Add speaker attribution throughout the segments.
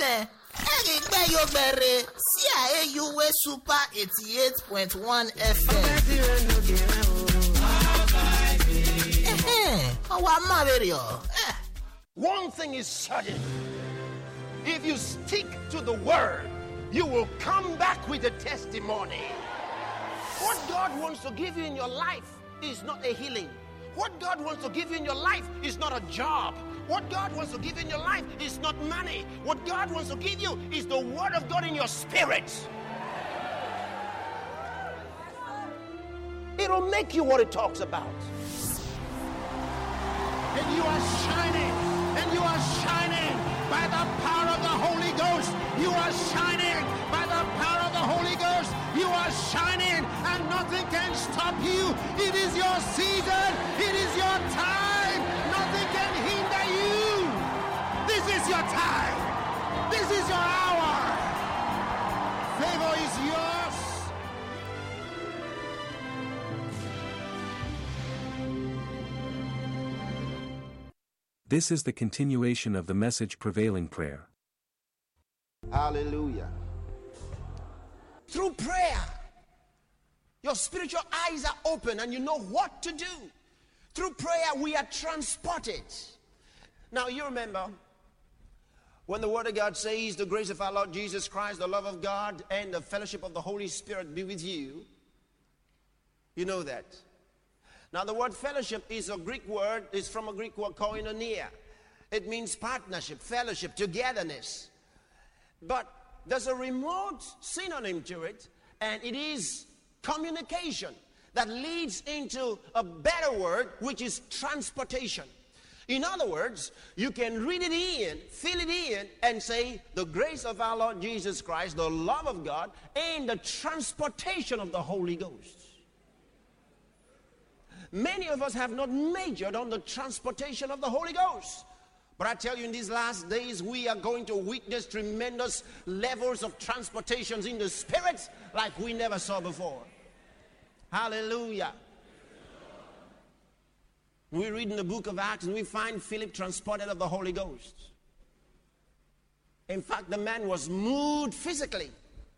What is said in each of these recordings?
Speaker 1: Amen. CIAUA Super 88.1 FM.
Speaker 2: One thing is certain. If you stick to the word, you will come back with a testimony. What God wants to give you in your life is not a healing. What God wants to give you in your life is not a job. What God wants to give you in your life is not money. What God wants to give you is the word of God in your spirit. It'll make you what it talks about. And you are shining. And you are shining by the power of the Holy Ghost. You are shining by the power of the Holy Ghost. You are shining and nothing can stop you. It is your season. It is your time. Nothing can hinder you. This is your time. This is your hour. Favor is yours.
Speaker 3: This is the continuation of the Message Prevailing Prayer.
Speaker 2: Hallelujah. Through prayer, your spiritual eyes are open and you know what to do. Through prayer, we are transported. Now, you remember when the Word of God says, the grace of our Lord Jesus Christ, the love of God, and the fellowship of the Holy Spirit be with you. You know that. Now, the word fellowship is a Greek word, is from a Greek word, koinonia. It means partnership, fellowship, togetherness. But there's a remote synonym to it, and it is communication that leads into a better word, which is transportation. In other words, you can read it in, fill it in, and say, the grace of our Lord Jesus Christ, the love of God, and the transportation of the Holy Ghost. Many of us have not majored on the transportation of the Holy Ghost. But I tell you, in these last days, we are going to witness tremendous levels of transportations in the Spirit like we never saw before. Hallelujah. We read in the book of Acts and we find Philip transported of the Holy Ghost. In fact, the man was moved physically.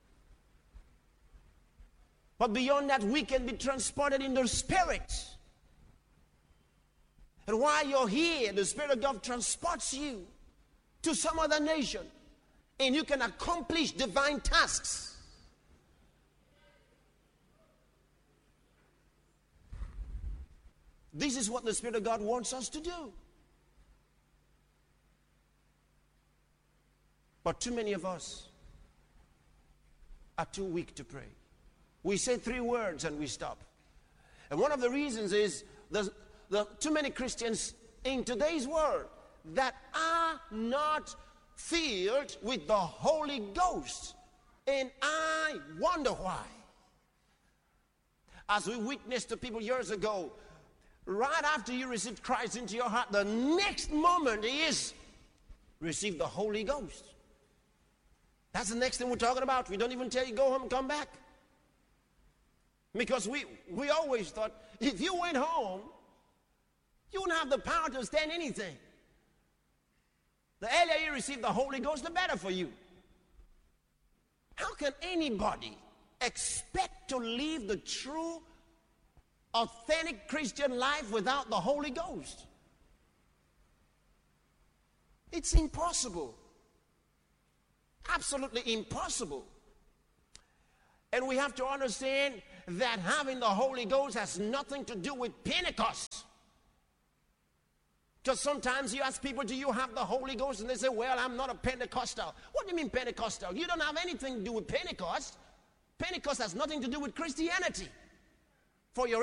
Speaker 2: But beyond that, we can be transported in the Spirit. And while you're here, the Spirit of God transports you to some other nation. And you can accomplish divine tasks. This is what the Spirit of God wants us to do. But too many of us are too weak to pray. We say 3 words and we stop. And one of the reasons is the too many Christians in today's world that are not filled with the Holy Ghost. And I wonder why. As we witnessed to people years ago, right after you received Christ into your heart, the next moment is receive the Holy Ghost. That's the next thing we're talking about. We don't even tell you go home and come back. Because we always thought if you went home, you wouldn't have the power to stand anything. The earlier you receive the Holy Ghost, the better for you. How can anybody expect to live the true, authentic Christian life without the Holy Ghost? It's impossible. Absolutely impossible. And we have to understand that having the Holy Ghost has nothing to do with Pentecost. Because sometimes you ask people, do you have the Holy Ghost? And they say, well, I'm not a Pentecostal. What do you mean Pentecostal? You don't have anything to do with Pentecost. Pentecost has nothing to do with Christianity. For your